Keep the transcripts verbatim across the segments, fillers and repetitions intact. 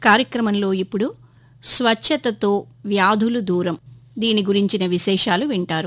కార్యక్రమంలో ఇప్పుడు స్వచ్ఛతతో వ్యాధులు దూరం దీని గురించిన విశేషాలు వింటారు.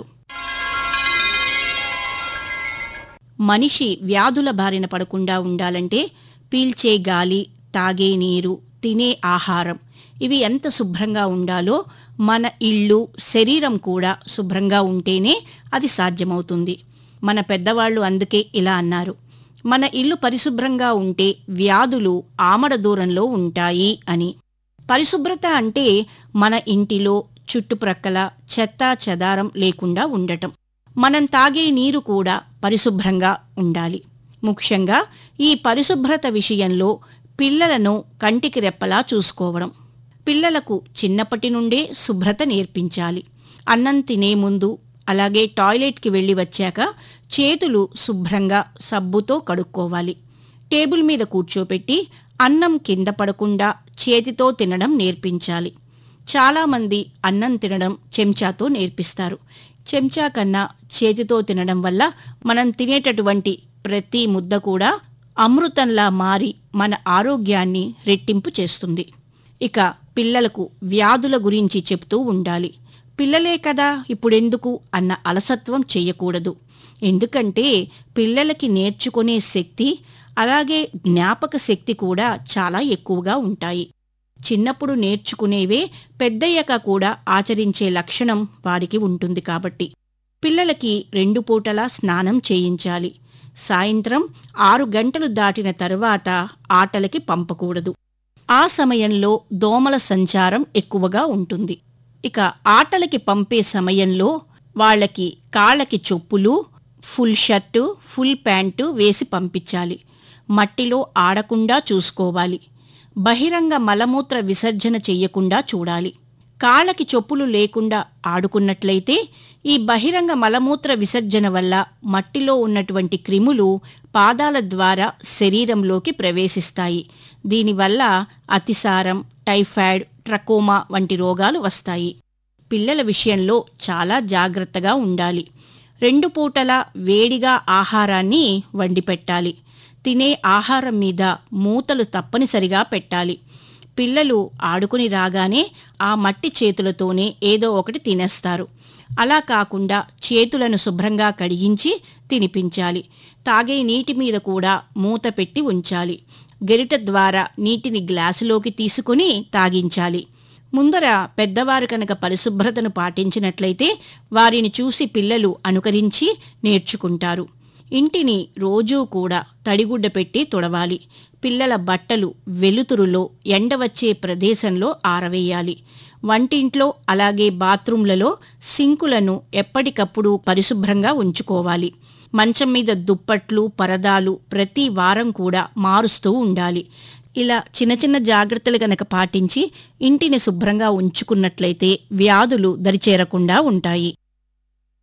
మనిషి వ్యాధుల బారిన పడకుండా ఉండాలంటే పీల్చే గాలి, తాగే నీరు, తినే ఆహారం ఇవి ఎంత శుభ్రంగా ఉండాలో మన ఇళ్ళు, శరీరం కూడా శుభ్రంగా ఉంటేనే అది సాధ్యమవుతుంది. మన పెద్దవాళ్ళు అందుకే ఇలా అన్నారు, మన ఇల్లు పరిశుభ్రంగా ఉంటే వ్యాధులు ఆమడ దూరంలో ఉంటాయి అని. పరిశుభ్రత అంటే మన ఇంటిలో చుట్టుప్రక్కల చెత్తా చెదారం లేకుండా ఉండటం. మనం తాగే నీరు కూడా పరిశుభ్రంగా ఉండాలి. ముఖ్యంగా ఈ పరిశుభ్రత విషయంలో పిల్లలను కంటికి రెప్పలా చూసుకోవడం. పిల్లలకు చిన్నప్పటి నుండే శుభ్రత నేర్పించాలి. అన్నం తినే ముందు, అలాగే టాయిలెట్కి వెళ్ళి వచ్చాక చేతులు శుభ్రంగా సబ్బుతో కడుక్కోవాలి. టేబుల్ మీద కూర్చోపెట్టి అన్నం కింద పడకుండా చేతితో తినడం నేర్పించాలి. చాలామంది అన్నం తినడం చెంచాతో నేర్పిస్తారు. చెంచా కన్నా చేతితో తినడం వల్ల మనం తినేటటువంటి ప్రతి ముద్ద కూడా అమృతంలా మారి మన ఆరోగ్యాన్ని రెట్టింపు చేస్తుంది. ఇక పిల్లలకు వ్యాధుల గురించి చెప్తూ ఉండాలి. పిల్లలే కదా ఇప్పుడెందుకు అన్న అలసత్వం చెయ్యకూడదు. ఎందుకంటే పిల్లలకి నేర్చుకునే శక్తి, అలాగే జ్ఞాపక శక్తి కూడా చాలా ఎక్కువగా ఉంటాయి. చిన్నప్పుడు నేర్చుకునేవే పెద్దయ్యాక కూడా ఆచరించే లక్షణం వాడికి ఉంటుంది. కాబట్టి పిల్లలకి రెండు పూటలా స్నానం చేయించాలి. సాయంత్రం ఆరు గంటలు దాటిన తరువాత ఆటలకి పంపకూడదు. ఆ సమయంలో దోమల సంచారం ఎక్కువగా ఉంటుంది. ఇక ఆటలకి పంపే సమయంలో వాళ్ళకి కాళ్ళకి చొప్పులు, ఫుల్ షర్టు, ఫుల్ ప్యాంటు వేసి పంపించాలి. మట్టిలో ఆడకుండా చూసుకోవాలి. బహిరంగ మలమూత్ర విసర్జన చెయ్యకుండా చూడాలి. కాళ్ళకి చొప్పులు లేకుండా ఆడుకున్నట్లయితే ఈ బహిరంగ మలమూత్ర విసర్జన వల్ల మట్టిలో ఉన్నటువంటి క్రిములు పాదాల ద్వారా శరీరంలోకి ప్రవేశిస్తాయి. దీనివల్ల అతిసారం, టైఫాయిడ్, ట్రకోమా వంటి రోగాలు వస్తాయి. పిల్లల విషయంలో చాలా జాగ్రత్తగా ఉండాలి. రెండు పూటలా వేడిగా ఆహారాన్ని వండిపెట్టాలి. తినే ఆహారం మీద మూతలు తప్పనిసరిగా పెట్టాలి. పిల్లలు ఆడుకుని రాగానే ఆ మట్టి చేతులతోనే ఏదో ఒకటి తినేస్తారు. అలా కాకుండా చేతులను శుభ్రంగా కడిగించి తినిపించాలి. తాగే నీటి మీద కూడా మూత పెట్టి ఉంచాలి. గెరిట ద్వారా నీటిని గ్లాసులోకి తీసుకుని తాగించాలి. ముందర పెద్దవారు కనుక పరిశుభ్రతను పాటించినట్లయితే వారిని చూసి పిల్లలు అనుకరించి నేర్చుకుంటారు. ఇంటిని రోజూ కూడా తడిగుడ్డ పెట్టి తుడవాలి. పిల్లల బట్టలు వెలుతురులో, ఎండవచ్చే ప్రదేశంలో ఆరవేయాలి. వంటింట్లో అలాగే బాత్రూంలలో సింకులను ఎప్పటికప్పుడు పరిశుభ్రంగా ఉంచుకోవాలి. మంచం మీద దుప్పట్లు, పరదాలు ప్రతి వారం కూడా మారుస్తూ ఉండాలి. ఇలా చిన్న చిన్న జాగ్రత్తలు గనక పాటించి ఇంటిని శుభ్రంగా ఉంచుకున్నట్లయితే వ్యాధులు దరిచేరకుండా ఉంటాయి.